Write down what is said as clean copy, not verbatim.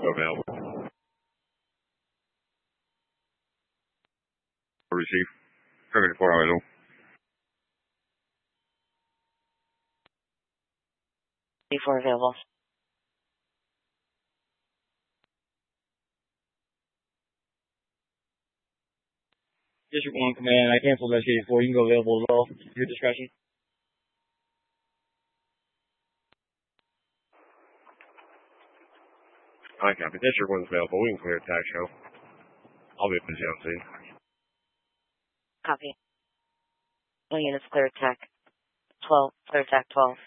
available. Receive. 74 idle. D4 available. District 1 command, I canceled that shit 4. You can go available as well. Your discretion. I copy. District 1's available. We can clear attack show. I'll be busy on scene. Copy. All units clear attack. 12. Clear attack 12.